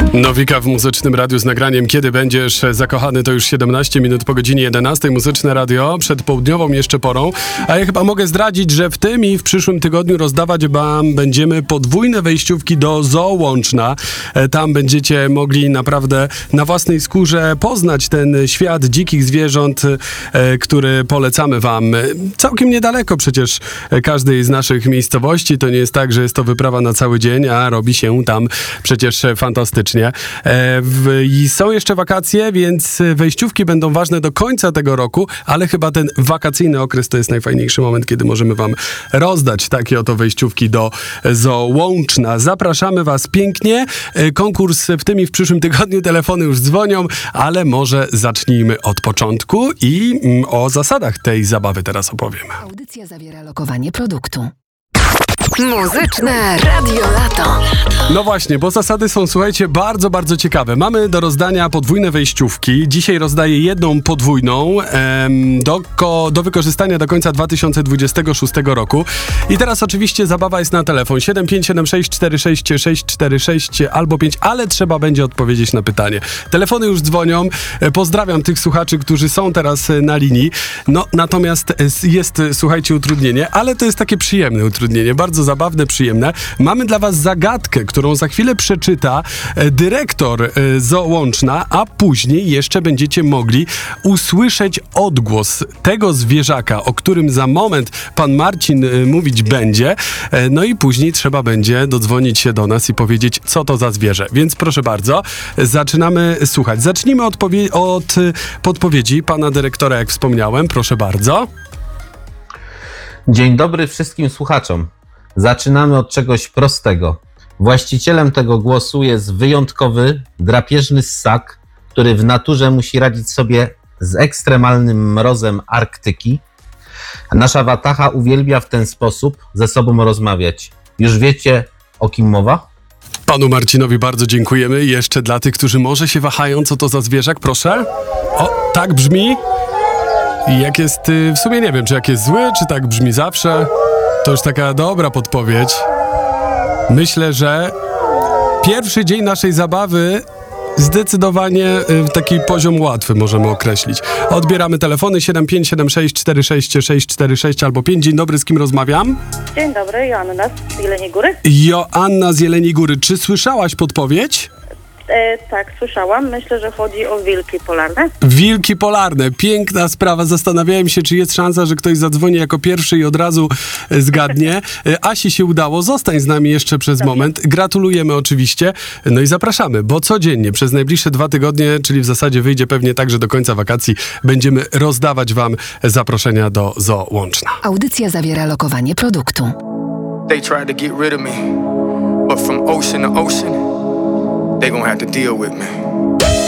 Nowika w Muzycznym Radiu z nagraniem Kiedy będziesz zakochany, to już 17 minut po godzinie 11. Muzyczne Radio przed południową jeszcze porą. A ja chyba mogę zdradzić, że w tym i w przyszłym tygodniu rozdawać będziemy podwójne wejściówki do Zoo Łączna. Tam będziecie mogli naprawdę na własnej skórze poznać ten świat dzikich zwierząt, który polecamy wam. Całkiem niedaleko przecież każdej z naszych miejscowości. To nie jest tak, że jest to wyprawa na cały dzień, a robi się tam przecież fantastycznie. I są jeszcze wakacje, więc wejściówki będą ważne do końca tego roku, ale chyba ten wakacyjny okres to jest najfajniejszy moment, kiedy możemy wam rozdać takie oto wejściówki do Zoo Łączna. Zapraszamy was pięknie. Konkurs w tym i w przyszłym tygodniu. Telefony już dzwonią, ale może zacznijmy od początku i o zasadach tej zabawy teraz opowiem. Audycja zawiera lokowanie produktu. Muzyczne Radio Lato. No właśnie, bo zasady są, słuchajcie, bardzo, bardzo ciekawe. Mamy do rozdania podwójne wejściówki. Dzisiaj rozdaję jedną podwójną do wykorzystania do końca 2026 roku. I teraz oczywiście zabawa jest na telefon 7576 46646 albo 5, ale trzeba będzie odpowiedzieć na pytanie. Telefony już dzwonią. Pozdrawiam tych słuchaczy, którzy są teraz na linii. No, natomiast jest, słuchajcie, utrudnienie, ale to jest takie przyjemne utrudnienie, bardzo zabawne, przyjemne. Mamy dla was zagadkę, którą za chwilę przeczyta dyrektor Zoo Łączna, a później jeszcze będziecie mogli usłyszeć odgłos tego zwierzaka, o którym za moment pan Marcin mówić będzie. No i później trzeba będzie dodzwonić się do nas i powiedzieć, co to za zwierzę. Więc proszę bardzo, zaczynamy słuchać. Zacznijmy od podpowiedzi pana dyrektora, jak wspomniałem. Proszę bardzo. Dzień dobry wszystkim słuchaczom. Zaczynamy od czegoś prostego. Właścicielem tego głosu jest wyjątkowy, drapieżny ssak, który w naturze musi radzić sobie z ekstremalnym mrozem Arktyki. Nasza watacha uwielbia w ten sposób ze sobą rozmawiać. Już wiecie, o kim mowa? Panu Marcinowi bardzo dziękujemy. Jeszcze dla tych, którzy może się wahają, co to za zwierzak, proszę. O, tak brzmi. I jak jest, w sumie nie wiem, czy jak jest zły, czy tak brzmi zawsze. To już taka dobra podpowiedź. Myślę, że pierwszy dzień naszej zabawy zdecydowanie taki poziom łatwy możemy określić. Odbieramy telefony 7576 46646 albo 5. Dzień dobry, z kim rozmawiam? Dzień dobry, Joanna z Jeleniej Góry. Joanna z Jeleniej Góry. Czy słyszałaś podpowiedź? Tak, słyszałam. Myślę, że chodzi o wilki polarne. Wilki polarne. Piękna sprawa. Zastanawiałem się, czy jest szansa, że ktoś zadzwoni jako pierwszy i od razu zgadnie. Asi się udało. Zostań z nami jeszcze przez moment. Gratulujemy oczywiście. No i zapraszamy, bo codziennie przez najbliższe 2 tygodnie, czyli w zasadzie wyjdzie pewnie tak, że do końca wakacji będziemy rozdawać wam zaproszenia do Zoo Łączna. Audycja zawiera lokowanie produktu. They tried to get rid of me, but from ocean to ocean, they gonna have to deal with me.